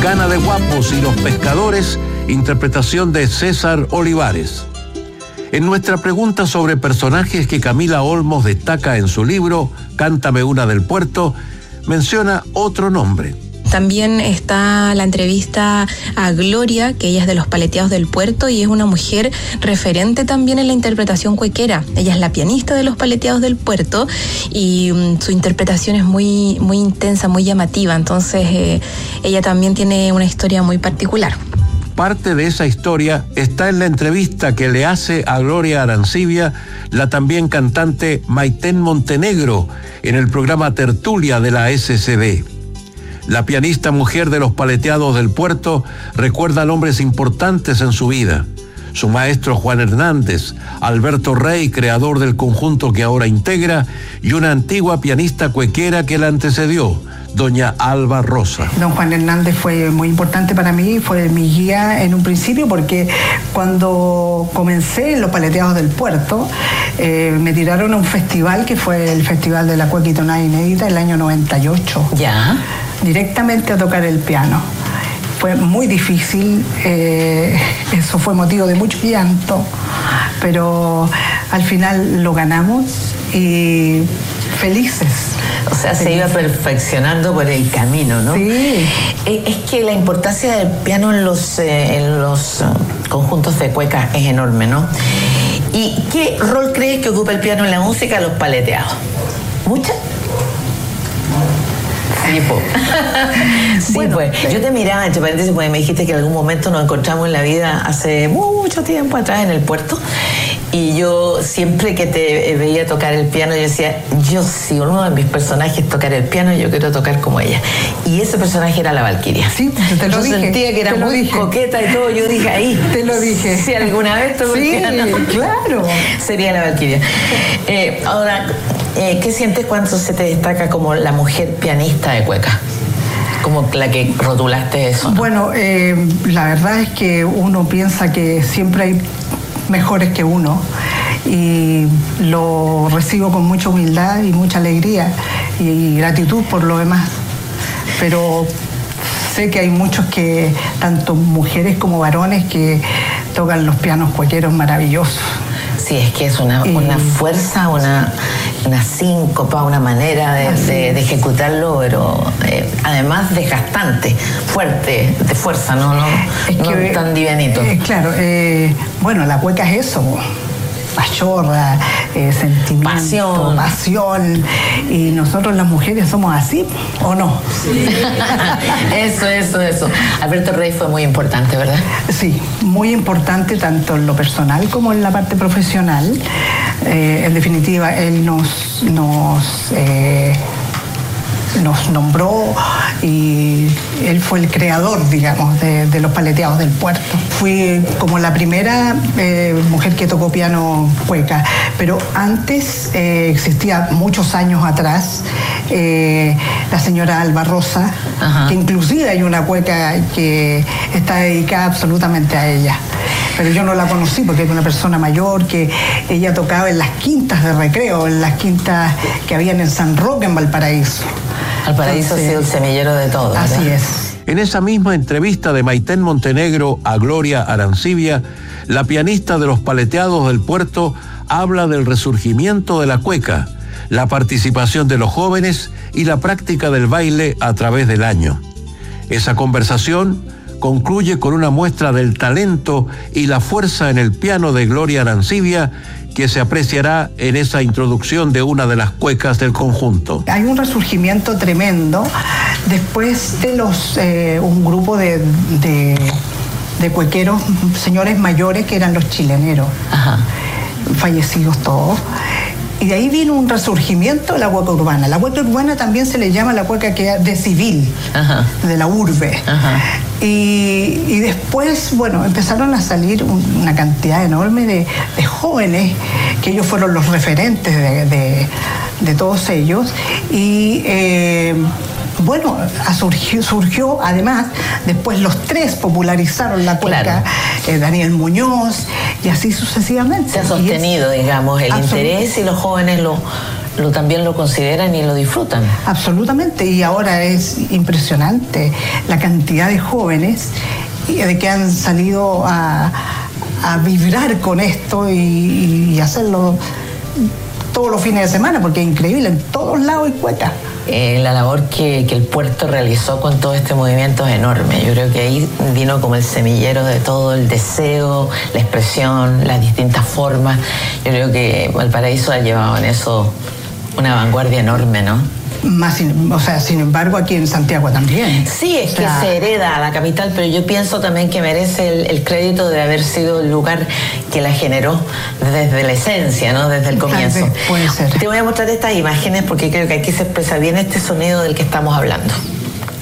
Gana de Guapos y Los Pescadores, interpretación de César Olivares. En nuestra pregunta sobre personajes que Camila Olmos destaca en su libro Cántame una del Puerto, menciona otro nombre. También está la entrevista a Gloria, que ella es de Los Paleteados del Puerto y es una mujer referente también en la interpretación cuequera. Ella es la pianista de Los Paleteados del Puerto y su interpretación es muy, muy intensa, muy llamativa. Entonces ella también tiene una historia muy particular. Parte de esa historia está en la entrevista que le hace a Gloria Arancibia la también cantante Maitén Montenegro en el programa Tertulia de la SCD. La pianista mujer de Los Paleteados del Puerto recuerda a hombres importantes en su vida. Su maestro Juan Hernández, Alberto Rey, creador del conjunto que ahora integra, y una antigua pianista cuequera que la antecedió, doña Alba Rosa. Don Juan Hernández fue muy importante para mí, fue mi guía en un principio, porque cuando comencé en Los Paleteados del Puerto, me tiraron a un festival que fue el Festival de la Cueca y Tonada Inédita el año 98. Ya. Directamente a tocar el piano. Fue muy difícil, eso fue motivo de mucho llanto, pero al final lo ganamos y felices. O sea, se iba perfeccionando por el camino, ¿no? Sí. Es que la importancia del piano en los conjuntos de cueca es enorme, ¿no? ¿Y qué rol crees que ocupa el piano en la música de Los Paleteados? ¿Mucha? Sí, pues. Sí, bueno, pues. Yo te miraba, entre paréntesis, porque me dijiste que en algún momento nos encontramos en la vida hace mucho tiempo atrás en el puerto. Y yo siempre que te veía tocar el piano, yo decía, si uno de mis personajes tocara el piano, yo quiero tocar como ella. Y ese personaje era la Valquiria. Sí, te lo dije. Yo sentía que era muy coqueta y todo, yo dije ahí. Te lo dije. Si alguna vez toco el piano. Claro. Sería la Valquiria. Ahora, ¿qué sientes cuando se te destaca como la mujer pianista de cueca? Como la que rotulaste eso, ¿no? Bueno, la verdad es que uno piensa que siempre hay mejores que uno y lo recibo con mucha humildad y mucha alegría y gratitud por lo demás, pero sé que hay muchos que, tanto mujeres como varones, que tocan los pianos cuequeros maravillosos. Sí, es que es una fuerza, una síncopa, una manera de ejecutarlo, pero además desgastante, fuerte, de fuerza, no tan livianito. Claro, bueno, la cueca es eso, pachorra, sentimiento, pasión, y nosotros las mujeres somos así, ¿o no? Sí. Eso. Alberto Rey fue muy importante, ¿verdad? Sí, muy importante tanto en lo personal como en la parte profesional. En definitiva, él nos nombró y él fue el creador, digamos, de Los Paleteados del Puerto. Fui como la primera mujer que tocó piano cueca, pero antes existía muchos años atrás la señora Alba Rosa, que inclusive hay una cueca que está dedicada absolutamente a ella. Pero yo no la conocí porque era una persona mayor, que ella tocaba en las quintas de recreo, en las quintas que habían en San Roque, en Valparaíso. Valparaíso ha sido el semillero de todo, ¿verdad? Así es. En esa misma entrevista de Maitén Montenegro a Gloria Arancibia, la pianista de Los Paleteados del Puerto habla del resurgimiento de la cueca, la participación de los jóvenes y la práctica del baile a través del año. Esa conversación concluye con una muestra del talento y la fuerza en el piano de Gloria Arancibia, que se apreciará en esa introducción de una de las cuecas del conjunto. Hay un resurgimiento tremendo después de un grupo de cuequeros, señores mayores, que eran los chileneros, fallecidos todos. Y de ahí vino un resurgimiento de la cueca urbana. La cueca urbana también se le llama la cueca que de civil, de la urbe. Y después, bueno, empezaron a salir una cantidad enorme de jóvenes, que ellos fueron los referentes de todos ellos. Y bueno, surgió además, después los tres popularizaron la cueca, Daniel Muñoz, y así sucesivamente. Se ha sostenido, digamos, el interés, y los jóvenes lo también lo consideran y lo disfrutan. Absolutamente, y ahora es impresionante la cantidad de jóvenes que han salido a vibrar con esto y hacerlo todos los fines de semana, porque es increíble, en todos lados hay cueca. La labor que el puerto realizó con todo este movimiento es enorme. Yo creo que ahí vino como el semillero de todo el deseo, la expresión, las distintas formas. Yo creo que Valparaíso ha llevado en eso una vanguardia enorme, ¿no? Sin embargo, aquí en Santiago también. Sí, es que se hereda a la capital, pero yo pienso también que merece el crédito de haber sido el lugar que la generó desde la esencia, ¿no? Desde el comienzo. Tal vez, puede ser. Te voy a mostrar estas imágenes porque creo que aquí se expresa bien este sonido del que estamos hablando.